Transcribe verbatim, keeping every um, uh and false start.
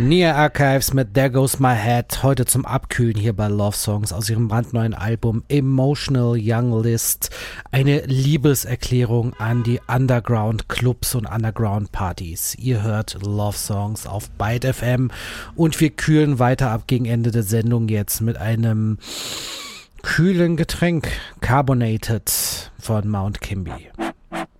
Near Archives mit There Goes My Head, heute zum Abkühlen hier bei Love Songs aus ihrem brandneuen Album Emotional Young List. Eine Liebeserklärung an die Underground Clubs und Underground Partys. Ihr hört Love Songs auf Byte F M und wir kühlen weiter ab gegen Ende der Sendung jetzt mit einem kühlen Getränk, Carbonated von Mount Kimby.